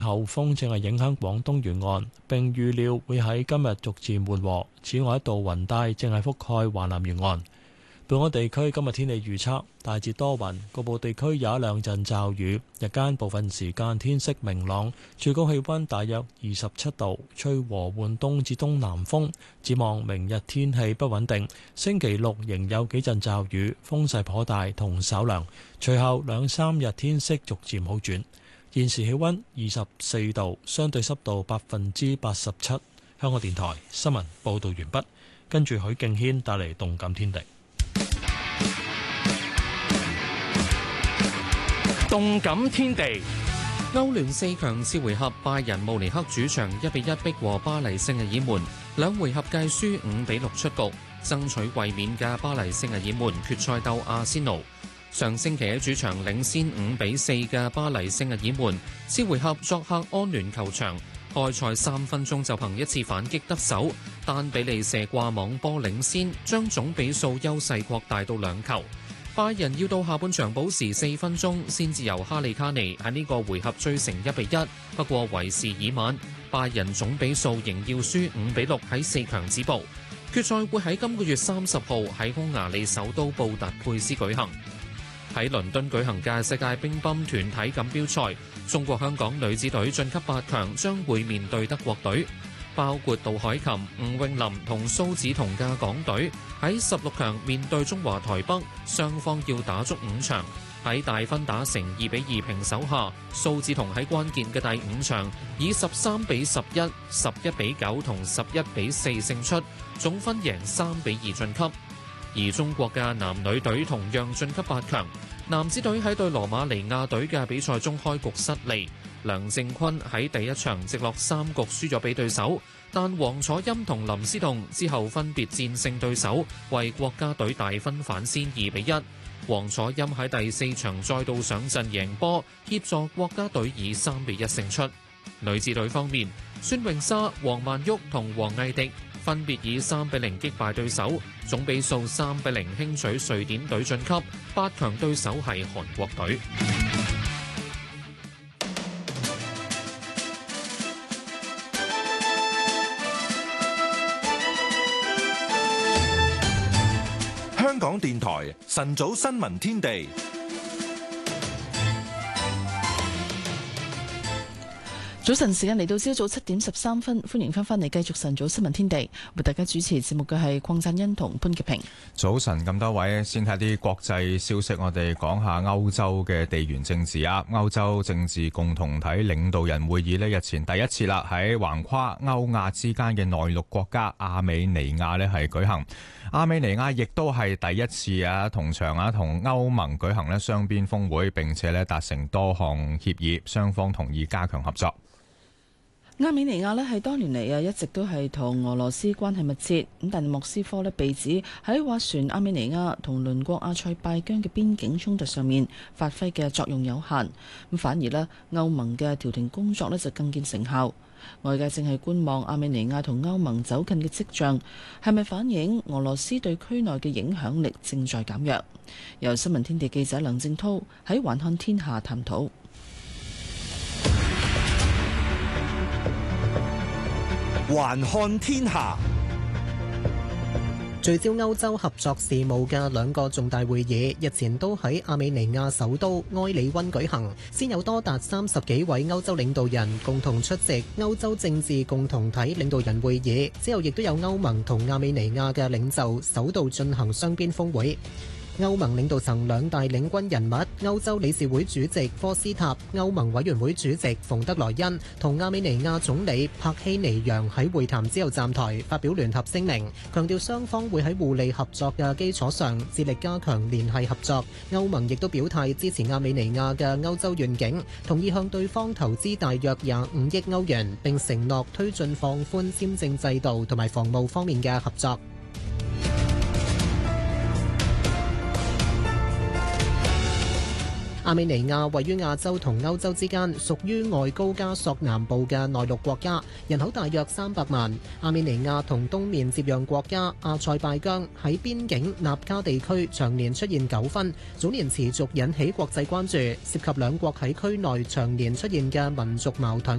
後風正係影響廣東沿岸，並預料會喺今日逐漸緩和。此外，一道雲帶正係覆蓋華南沿岸。本港地區今日天氣預測大致多雲，局部地區有一兩陣驟雨，日間部分時間天色明朗，最高氣溫大約27度，吹和緩東至東南風。展望明日天氣不穩定，星期六仍有幾陣驟雨，風勢頗大同稍涼，隨後兩三日天色逐漸好轉。現時氣溫24度，相對濕度87%。香港電台新聞報道完畢，跟住許敬軒帶嚟動感天地。 動感天地， 歐聯四強次回合，拜仁慕尼黑主場1-1逼和巴黎聖日耳門，兩回合計輸5-6出局，爭取衛冕嘅巴黎聖日耳門決賽鬥阿仙奴。上星期喺主場領先5-4嘅巴黎聖日耳門，次回合作客安聯球場，開賽3分鐘就憑一次反擊得手，丹比利射掛網波領先，將總比數優勢擴大到2球。拜仁要到下半場補時4分鐘，先至由哈利卡尼喺呢個回合追成1-1。不過為時已晚，拜仁總比數仍要輸5-6喺4強止步。決賽會喺今個月30號喺匈牙利首都布達佩斯舉行。喺倫敦舉行嘅世界乒乓團體錦標賽，中國香港女子隊晉級8強，將會面對德國隊。包括杜凱琹、吳詠琳同蘇梓彤嘅港隊喺16強面對中華台北，雙方要打足5場。喺大分打成2-2平手下，蘇梓彤喺關鍵嘅第5場以13-11、11-9同11-4勝出，總分贏3-2晉級。而中國嘅男女隊同樣晉級8強，男子隊喺對羅馬尼亞隊嘅比賽中開局失利。梁靖昆喺第一場直落3局輸咗俾對手，但王楚欽同林思彤之後分別戰勝對手，為國家隊大分反先2-1。王楚欽喺第4場再度上陣贏波，協助國家隊以3-1勝出。女子隊方面，孫穎莎、黃曼玉同黃藝迪分別以3-0擊敗對手，總比數3-0輕取瑞典隊晉級。8強對手係韓國隊。 香港電台晨早新聞天地， 早晨時間嚟到朝早7:13，歡迎翻嚟繼續晨早新聞天地，為大家主持節目嘅係鄺振欣同潘潔平。 早晨咁多位，先睇啲國際消息，我哋講下歐洲嘅地緣政治啊。歐洲政治共同體領導人會議日前第一次啦，喺橫跨歐亞之間嘅內陸國家亞美尼亞係舉行。亞美尼亞亦都係第一次同場同歐盟舉行雙邊峰會，並且達成多項協議，雙方同意加強合作。 亞美尼亞係多年嚟一直都係同俄羅斯關係密切，咁但係莫斯科被指喺斡旋亞美尼亞同鄰國阿塞拜疆嘅邊境衝突上面發揮嘅作用有限，咁反而歐盟嘅調停工作就更見成效。外界正係觀望亞美尼亞同歐盟走近嘅跡象，係咪反映俄羅斯對區內嘅影響力正在減弱？由新聞天地記者梁正濤喺環看天下探討。 環看天下，聚焦歐洲合作事務嘅兩個重大會議日前都喺亞美尼亞首都埃里溫舉行，先有多達30幾位歐洲領導人共同出席歐洲政治共同體領導人會議，之後亦都有歐盟同亞美尼亞嘅領袖首度進行雙邊峰會。歐盟領導層兩大領軍人物，歐洲理事會主席科斯塔、歐盟委員會主席馮德萊恩同亞美尼亞總理帕希尼揚喺會談之後站台，發表聯合聲明，強調雙方會喺互利合作嘅基礎上，致力加強聯繫合作。歐盟亦都表態支持亞美尼亞嘅歐洲願景，同意向對方投資大約25億歐元，並承諾推進放寬簽證制度同埋防務方面嘅合作。 亞美尼亞位於亞洲同歐洲之間，屬於外高加索南部嘅內陸國家，人口大約300萬。亞美尼亞同東面接壤國家阿塞拜疆喺邊境納卡地區長年出現糾紛，早年持續引起國際關注，涉及兩國喺區內長年出現嘅民族矛盾